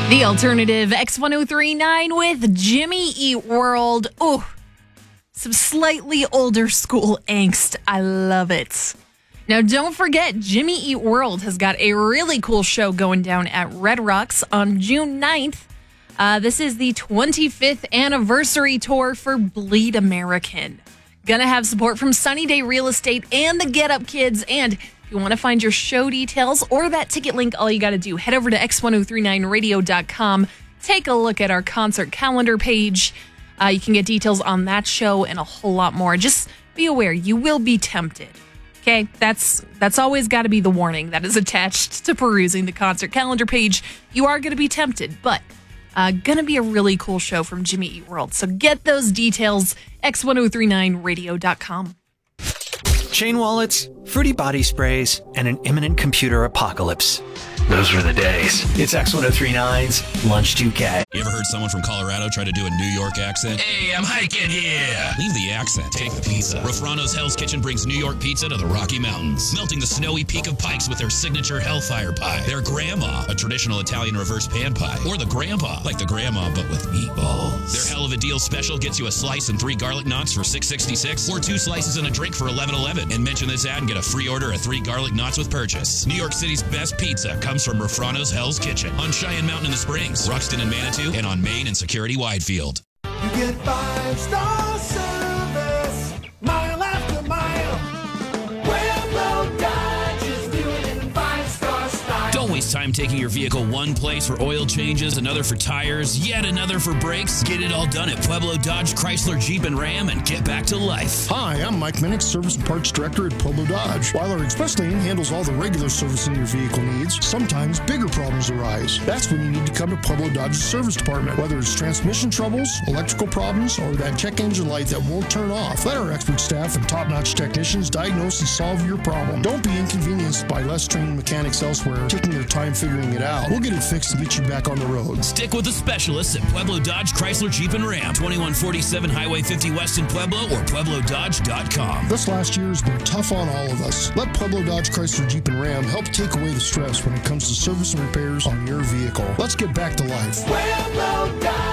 The alternative X1039 with Jimmy Eat World. Oh, some slightly older school angst. I love it. Now, don't forget, Jimmy Eat World has got a really cool show going down at Red Rocks on June 9th. This is the 25th anniversary tour for Bleed American. Gonna have support from Sunny Day Real Estate and the Get Up Kids. And if you want to find your show details or that ticket link, all you got to do, head over to x1039radio.com. Take a look at our concert calendar page. You can get details on that show and a whole lot more. Just be aware, you will be tempted. Okay, that's always got to be the warning that is attached to perusing the concert calendar page. You are going to be tempted, but going to be a really cool show from Jimmy Eat World. So get those details, x1039radio.com. Chain wallets, fruity body sprays, and an imminent computer apocalypse. Those were the days. It's X1039's Lunch 2K. You ever heard someone from Colorado try to do a New York accent? Hey, I'm hiking here. Leave the accent. Take the pizza. Rafrano's Hell's Kitchen brings New York pizza to the Rocky Mountains, melting the snowy peak of Pikes with their signature Hellfire Pie. Their Grandma, a traditional Italian reverse pan pie. Or the Grandpa, like the Grandma but with meatballs. Their Hell of a Deal special gets you a slice and 3 garlic knots for $6.66, or 2 slices and a drink for $11.11. And mention this ad and get a free order of 3 garlic knots with purchase. New York City's best pizza comes from Rafrano's Hell's Kitchen on Cheyenne Mountain in the Springs, Ruxton and Manitou, and on Main and Security Widefield. You get 5-star service, mile after mile. Pueblo Dodge is doing it in 5-star style. Don't waste time taking your vehicle one place for oil changes, another for tires, yet another for brakes. Get it all done at Pueblo Dodge, Chrysler, Jeep, and Ram and get back to life. Hi, I'm Mike Minnick, Service and Parts Director at Pueblo Dodge. While our express lane handles all the regular servicing your vehicle needs, sometimes bigger problems arise. That's when you need to come to Pueblo Dodge's service department. Whether it's transmission troubles, electrical problems, or that check engine light that won't turn off, let our expert staff and top-notch technicians diagnose and solve your problem. Don't be inconvenienced by less trained mechanics elsewhere taking their time figuring it out. We'll get it fixed and get you back on the road. Stick with the specialists at Pueblo Dodge, Chrysler, Jeep, and Ram. 2147 Highway 50 West in Pueblo or PuebloDodge.com. This last year has been tough on all of us. Let Pueblo Dodge, Chrysler, Jeep, and Ram help take away the stress when it comes to service and repairs on your vehicle. Let's get back to life. Pueblo Dodge.